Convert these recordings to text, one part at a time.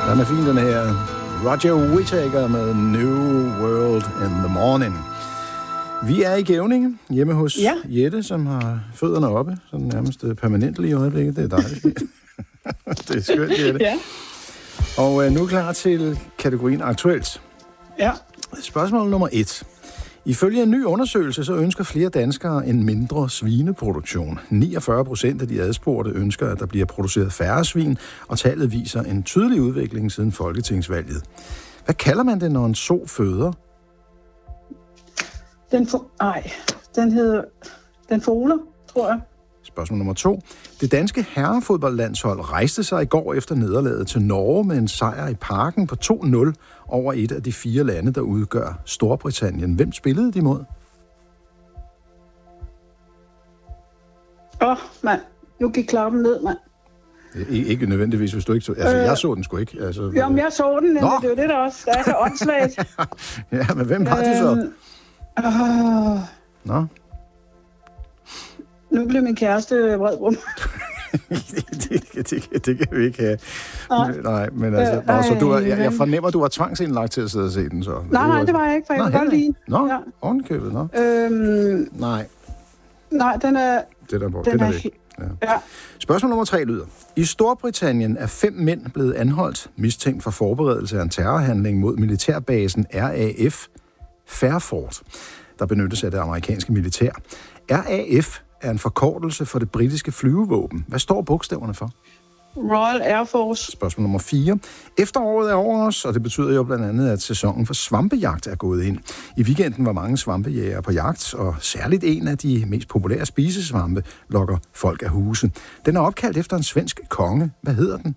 Den er fin, den her. Roger Whittaker med New World in the Morning. Vi er i Gævninge, hjemme hos Jette, som har fødderne oppe, sådan nærmest permanent lige i øjeblikket. Det er dejligt. Det er skønt, Jette. Ja. Og nu er klar til kategorien aktuelt. Ja. Spørgsmål nummer 1. Ifølge en ny undersøgelse, så ønsker flere danskere en mindre svineproduktion. 49% af de adspurgte ønsker, at der bliver produceret færre svin, og tallet viser en tydelig udvikling siden folketingsvalget. Hvad kalder man det, når en so føder? Den foler, tror jeg. Spørgsmål nummer 2. Det danske herrefodboldlandshold rejste sig i går efter nederlaget til Norge med en sejr i Parken på 2-0 over et af de 4 lande, der udgør Storbritannien. Hvem spillede de mod? Mand. Nu gik klappen ned, mand. Ikke nødvendigvis, hvis du ikke så... Altså, jeg så den sgu ikke. Altså, jamen, jeg så den, men det er jo det, der også der er så åndssvagt. Ja, men hvem var de så? Nå? Nu bliver min kæreste vred på mig. det kan vi ikke have. Nej, men altså... så jeg fornemmer, du var tvangsindlagt til at sidde og se den, så... Nej, det var jeg ikke, for jeg kunne godt lide. Nå, ovenikøbet, nå. Nej. Nej, den er... Den er væk. Ja. Spørgsmål nummer 3 lyder. I Storbritannien er 5 mænd blevet anholdt, mistænkt for forberedelse af en terrorhandling mod militærbasen RAF Fairford, der benyttes af det amerikanske militær. RAF er en forkortelse for det britiske flyvevåben. Hvad står bogstaverne for? Royal Air Force. Spørgsmål nummer 4. Efteråret er over os, og det betyder jo blandt andet, at sæsonen for svampejagt er gået ind. I weekenden var mange svampejægere på jagt, og særligt en af de mest populære spisesvampe lokker folk af huse. Den er opkaldt efter en svensk konge. Hvad hedder den?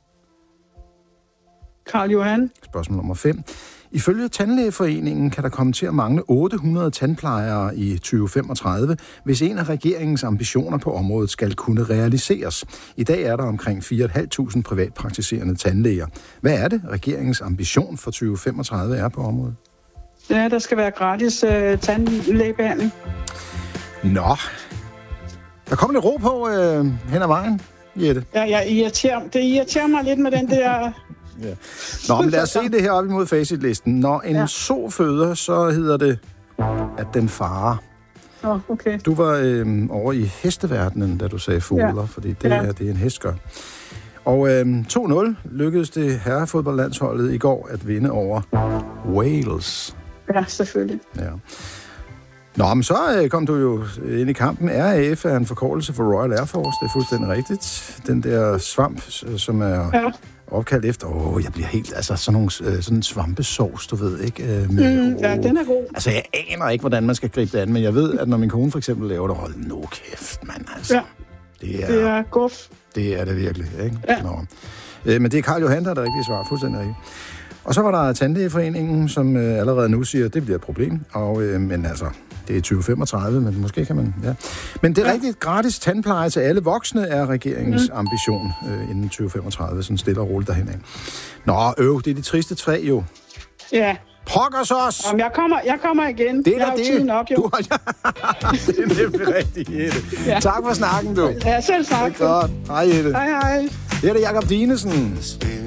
Karl Johan. Spørgsmål nummer 5. Ifølge Tandlægeforeningen kan der komme til at mangle 800 tandplejere i 2035, hvis en af regeringens ambitioner på området skal kunne realiseres. I dag er der omkring 4.500 privatpraktiserende tandlæger. Hvad er det, regeringens ambition for 2035 er på området? Ja, der skal være gratis tandlægebehandling. Nå, der kommer lidt ro på hen ad vejen, Jette. Ja, det irriterer mig lidt med den der... Ja. Nå, men lad os se det her op imod facitlisten. Når en so føder, så hedder det, at den farer. Okay. Du var over i hesteverdenen, da du sagde fogler, fordi det er en hest gør. Og 2-0 lykkedes det herrefodboldlandsholdet i går at vinde over Wales. Ja, selvfølgelig. Ja. Nå, men så kom du jo ind i kampen. RAF er en forkortelse for Royal Air Force, det er fuldstændig rigtigt. Den der svamp, som er... opkaldt efter, jeg bliver helt, altså sådan en svampesauce, du ved, ikke? Ja, den er god. Altså, jeg aner ikke, hvordan man skal gribe det an, men jeg ved, at når min kone for eksempel laver det, hold nu kæft, mand, altså. Ja, det er guf. Det er det virkelig, ikke? Ja. Men det er Karl Johan, der er det rigtige svar, fuldstændig rigtigt. Og så var der Tandlægeforeningen, som allerede nu siger, at det bliver et problem, men altså... Det er 2035, men måske kan man... Ja. Men det er rigtigt. Gratis tandpleje til alle voksne er regeringens ambition inden 2035. Sådan stille og roligt derhen af. Nå, det er de triste 3 jo. Ja. Pokkers os! Jamen, jeg kommer igen. Det er jeg har tid nok, jo. Det er nemlig rigtigt, Jette. Ja. Tak for snakken, du. Ja, selv tak. Det er godt. Hej, Jette. Hej. Det er det Jakob Dinesen.